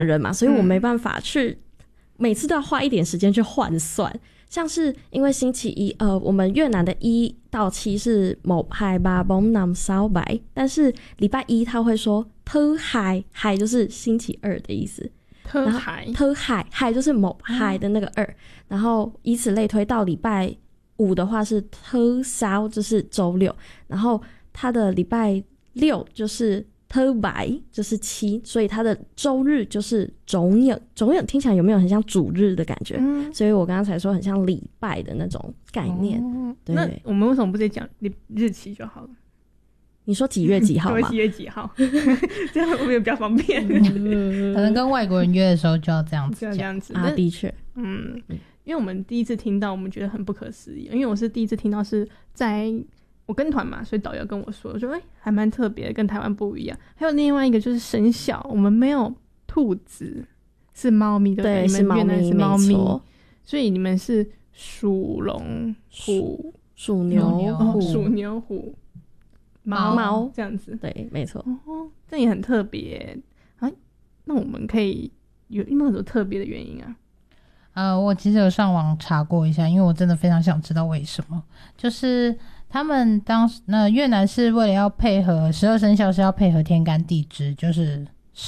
人嘛，所以我没办法去每次都要花一点时间去换算。像是因为星期一我们越南的1到7是1、2、3、4、5、6、7，但是礼拜一他会说thứ hai，海就是星期二的意思。thứ hai就是1、2的那个2，然后以此类推到礼拜5的话是thứ sáu，就是周六，然后他的礼拜6就是thứ bảy，就是7，所以他的周日就是周日。周日听起来有没有很像主日的感觉？所以我刚刚才说很像礼拜的那种概念。对， 那我们为什么不直接讲日期就好了？ 你说几月几号吗？ 几月几号，这样我们也比较方便。 可能跟外国人约的时候就要这样子啊，的确， 因为我们第一次听到，我们觉得很不可思议。因为我是第一次听到，是在我跟团嘛，所以导游跟我说，我说还蛮特别的，跟台湾不一样。还有另外一个就是生肖，我们没有兔子，是猫咪，对不对？你们越南是猫咪，所以你们是属龙、虎、 属牛、 虎、 猫这样子。 对，没错。 这也很特别啊。那我们可以有没有什么特别的原因啊？ 我其实有上网查过一下，因为我真的非常想知道为什么。就是他们越南是为了要配合12生肖，是要配合天干地支，就是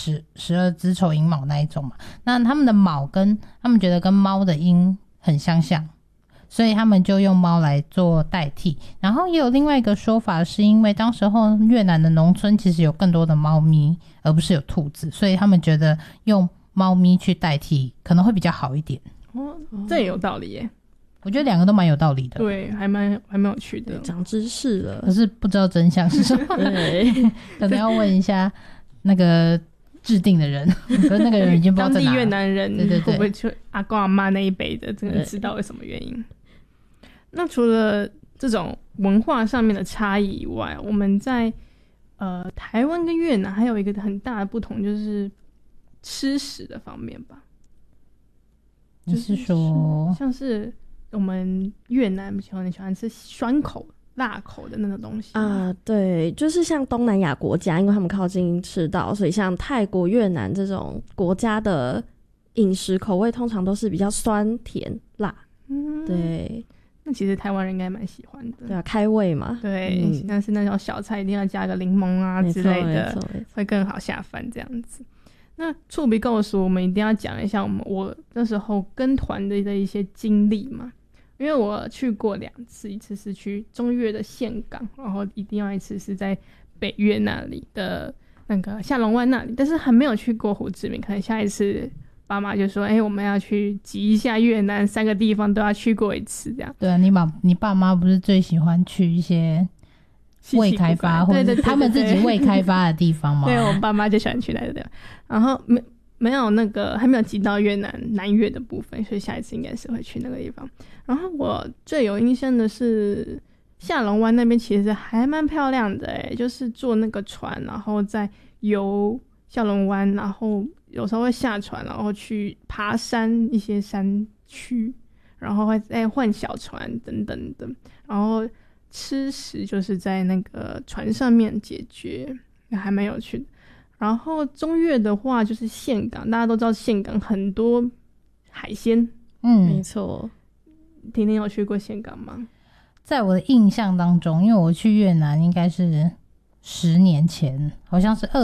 12子丑寅卯那一种嘛。那他们的卯跟他们觉得跟猫的音很相像，所以他们就用猫来做代替。然后也有另外一个说法，是因为当时候越南的农村其实有更多的猫咪，而不是有兔子，所以他们觉得用猫咪去代替可能会比较好一点。 这也有道理耶。 我觉得两个都蛮有道理的。 对，还蛮有趣的， 长知识了。 可是不知道真相是什么。对，可能要问一下那个制定的人，可是那个人已经不知道在哪了。 当地越南人对会不会去阿公阿妈那一辈的真的知道为什么原因？那除了这种文化上面的差异以外，我们在台湾跟越南还有一个很大的不同，就是吃食的方面吧。 你是说像是我们越南很喜欢吃酸口辣口的那种东西啊？对，就是像东南亚国家，因为他们靠近赤道，所以像泰国、越南这种国家的饮食口味通常都是比较酸甜辣。对， 那其实台湾人应该蛮喜欢的。 对啊，开胃嘛。 对，但是那种小菜一定要加个柠檬啊之类的，会更好下饭这样子。那触鼻告诉我们一定要讲一下我那时候跟团的一些经历嘛，因为我去过2次，一次是去中越的岘港，然后一定要一次是在北越那里的那个下龙湾那里，但是还没有去过胡志明，可能下一次爸妈就说我们要去挤一下越南3个地方都要去过一次这样。 对啊，你爸妈不是最喜欢去一些未开发或者他们自己未开发的地方吗？ 对，我爸妈就喜欢去那个地方，然后没有那个还没有挤到越南南越的部分，所以下一次应该是会去那个地方。然后我最有印象的是下龙湾那边，其实还蛮漂亮的就是坐那个船，然后再游下龙湾，然后有时候会下船，然后去爬山一些山区，然后会再换小船等等的，然后吃食就是在那个船上面解决，还蛮有趣的。然后中越的话就是岘港，大家都知道岘港很多海鲜。 没错。 婷婷有去过岘港吗？ 在我的印象当中，因为我去越南应该是10年前，好像是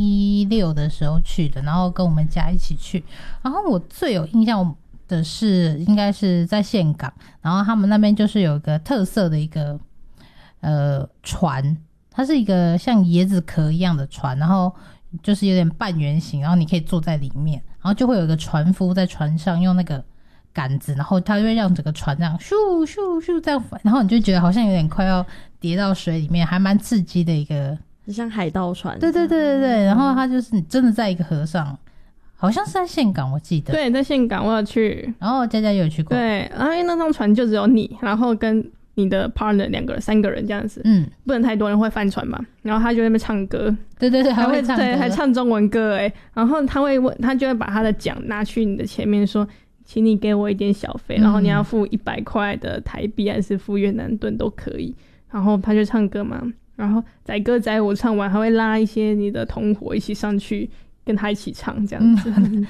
2016的时候去的，然后跟我们家一起去。然后我最有印象的是应该是在岘港，然后他们那边就是有一个特色的一个船，它是一个像椰子壳一样的船，然后就是有点半圆形，然后你可以坐在里面，然后就会有一个船夫在船上用那个杆子，然后他就会让整个船这样咻咻咻这样，然后你就觉得好像有点快要跌到水里面，还蛮刺激的一个， 很像海盗船。 对对对对对，然后他就是你真的在一个河上，好像是在岘港我记得。 对，在岘港我有去， 然后佳佳也有去过。 对，然后因为那艘船就只有你，然后跟你的 partner 2个人3个人这样子，不能太多人会翻船嘛。然后他就在那边唱歌， 对对对，还会唱歌， 对，还唱中文歌然后他就会把他的奖拿去你的前面说，请你给我一点小费，然后你要付100块的台币还是付越南盾都可以。然后他就唱歌嘛，然后载歌载舞唱完还会拉一些你的同伙一起上去跟他一起唱这样子。